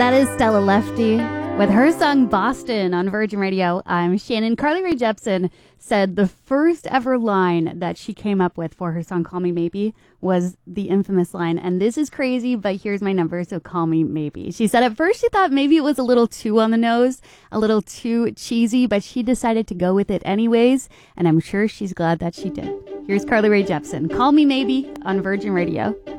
That is Stella Lefty with her song Boston on Virgin Radio. I'm Shannon. Carly Rae Jepsen said the first ever line that she came up with for her song Call Me Maybe was the infamous line, and this is crazy, but here's my number, so call me maybe. She said at first she thought maybe it was a little too on the nose, a little too cheesy, but she decided to go with it anyways, and I'm sure she's glad that she did. Here's Carly Rae Jepsen, Call Me Maybe on Virgin Radio.